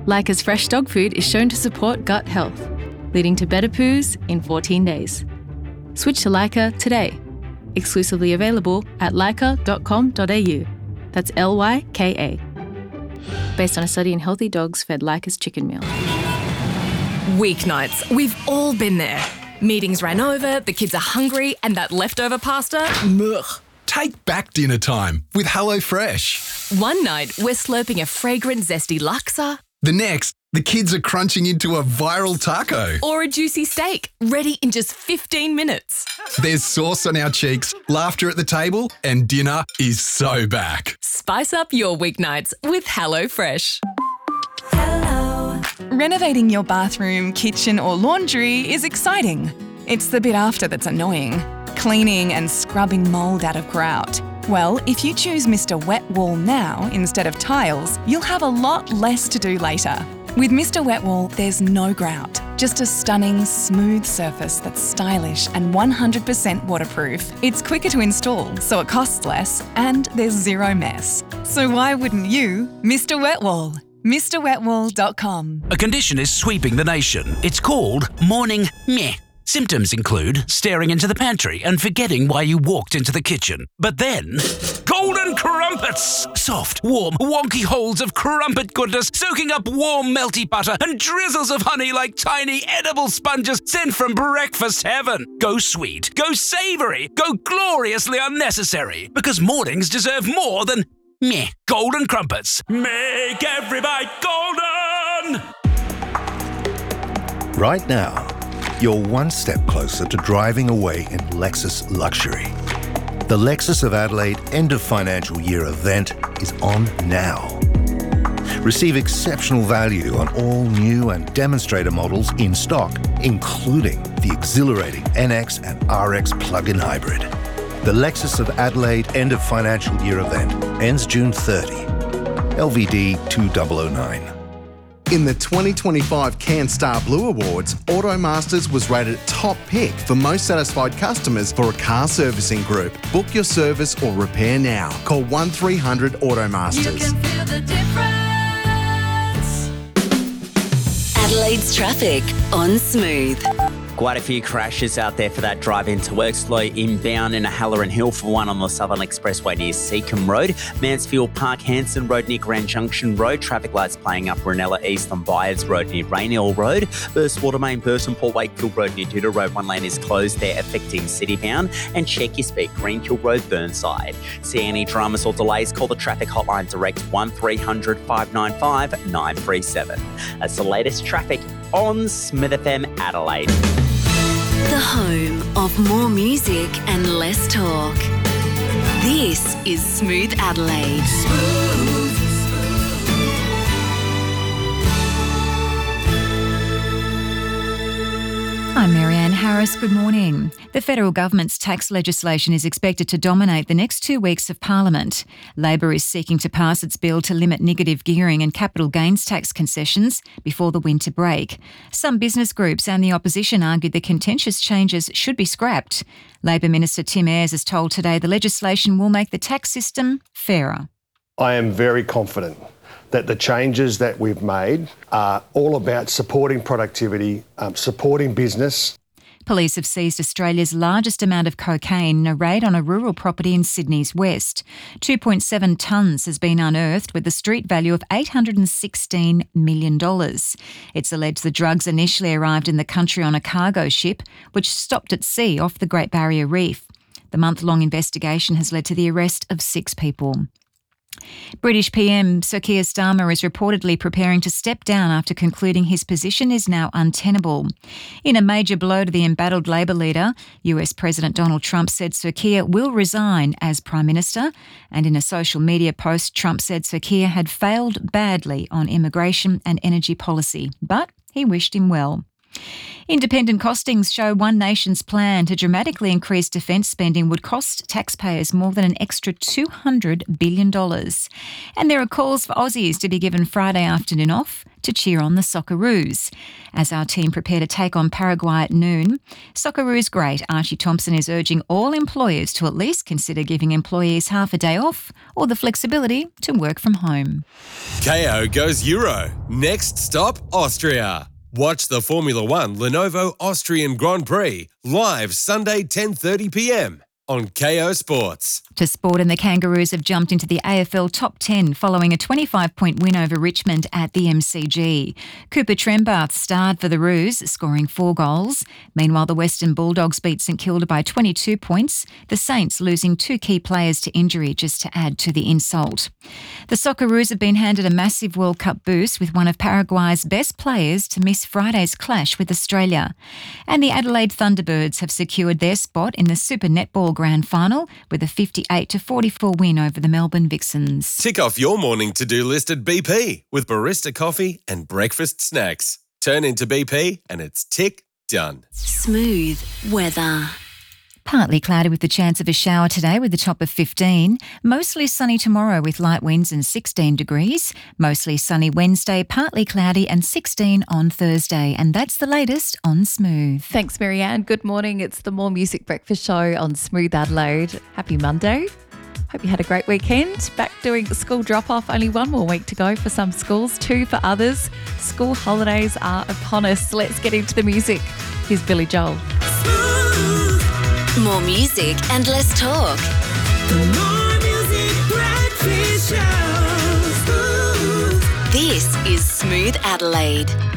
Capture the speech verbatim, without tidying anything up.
Leica's fresh dog food is shown to support gut health, leading to better poos in fourteen days. Switch to Leica today. Exclusively available at leica dot com dot a u. That's L Y K A. Based on a study in healthy dogs fed Leica's chicken meal. Weeknights, we've all been there. Meetings ran over, the kids are hungry, and that leftover pasta, ugh. Take back dinner time with HelloFresh. One night, we're slurping a fragrant, zesty laksa. The next, the kids are crunching into a viral taco. Or a juicy steak, ready in just fifteen minutes. There's sauce on our cheeks, laughter at the table, and dinner is so back. Spice up your weeknights with HelloFresh. Renovating your bathroom, kitchen or laundry is exciting. It's the bit after that's annoying. Cleaning and scrubbing mould out of grout. Well, if you choose Mister Wet Wall now instead of tiles, you'll have a lot less to do later. With Mister Wet Wall, there's no grout, just a stunning, smooth surface that's stylish and one hundred percent waterproof. It's quicker to install, so it costs less, and there's zero mess. So why wouldn't you? Mister Wet Wall. Mr Wet Wall dot com. A condition is sweeping the nation. It's called morning meh. Symptoms include staring into the pantry and forgetting why you walked into the kitchen. But then, golden crumpets! Soft, warm, wonky holes of crumpet goodness soaking up warm, melty butter and drizzles of honey like tiny edible sponges sent from breakfast heaven. Go sweet, go savoury, go gloriously unnecessary. Because mornings deserve more than meh. Golden crumpets. Make every bite golden! Right now, you're one step closer to driving away in Lexus luxury. The Lexus of Adelaide end of financial year event is on now. Receive exceptional value on all new and demonstrator models in stock, including the exhilarating N X and R X plug-in hybrid. The Lexus of Adelaide end of financial year event ends June thirtieth. L V D two thousand nine. In the twenty twenty-five CanStar Blue Awards, Automasters was rated top pick for most satisfied customers for a car servicing group. Book your service or repair now. Call one three hundred Automasters. You can feel the difference. Adelaide's traffic on Smooth. Quite a few crashes out there for that drive into work. Slow inbound in a Halloran Hill for one on the Southern Expressway near Seacombe Road. Mansfield Park, Hanson Road near Grand Junction Road. Traffic lights playing up Ranella East on Byers Road near Rainhill Road. Burst Watermain, Burton Port Wakefield Road near Duda Road. One lane is closed there affecting Citybound. And check your speed, Greenhill Road, Burnside. See any dramas or delays, call the traffic hotline direct one three hundred five nine five nine three seven. That's the latest traffic on Smith F M Adelaide. The home of more music and less talk. This is Smooth Adelaide. Smooth. I'm Marianne Harris. Good morning. The federal government's tax legislation is expected to dominate the next two weeks of Parliament. Labor is seeking to pass its bill to limit negative gearing and capital gains tax concessions before the winter break. Some business groups and the opposition argued the contentious changes should be scrapped. Labor Minister Tim Ayres has told Today the legislation will make the tax system fairer. I am very confident that the changes that we've made are all about supporting productivity, um, supporting business. Police have seized Australia's largest amount of cocaine in a raid on a rural property in Sydney's west. two point seven tonnes has been unearthed with a street value of eight hundred sixteen million dollars. It's alleged the drugs initially arrived in the country on a cargo ship, which stopped at sea off the Great Barrier Reef. The month-long investigation has led to the arrest of six people. British P M Sir Keir Starmer is reportedly preparing to step down after concluding his position is now untenable. In a major blow to the embattled Labor leader, U S President Donald Trump said Sir Keir will resign as Prime Minister, and in a social media post, Trump said Sir Keir had failed badly on immigration and energy policy, but he wished him well. Independent costings show One Nation's plan to dramatically increase defence spending would cost taxpayers more than an extra two hundred billion dollars. And there are calls for Aussies to be given Friday afternoon off to cheer on the Socceroos. As our team prepare to take on Paraguay at noon, Socceroos great Archie Thompson is urging all employers to at least consider giving employees half a day off or the flexibility to work from home. K O goes Euro. Next stop, Austria. Watch the Formula One Lenovo Austrian Grand Prix live Sunday ten thirty p m on K O Sports. To sport, and the Kangaroos have jumped into the A F L top ten following a twenty-five point win over Richmond at the M C G. Cooper Trembath starred for the Roos, scoring four goals. Meanwhile, the Western Bulldogs beat St Kilda by twenty-two points, the Saints losing two key players to injury just to add to the insult. The Socceroos have been handed a massive World Cup boost with one of Paraguay's best players to miss Friday's clash with Australia. And the Adelaide Thunderbirds have secured their spot in the Super Netball Grand Final with a fifty-eight to forty-four win over the Melbourne Vixens. Tick off your morning to-do list at B P with barista coffee and breakfast snacks. Turn into B P and it's tick done. Smooth weather. Partly cloudy with the chance of a shower today with a top of fifteen. Mostly sunny tomorrow with light winds and sixteen degrees. Mostly sunny Wednesday, partly cloudy and sixteen on Thursday. And that's the latest on Smooth. Thanks, Marianne. Good morning. It's the More Music Breakfast Show on Smooth Adelaide. Happy Monday. Hope you had a great weekend. Back doing school drop-off. Only one more week to go for some schools, two for others. School holidays are upon us. Let's get into the music. Here's Billy Joel. More music and less talk. The More Music Breakfast Show. This is Smooth Adelaide.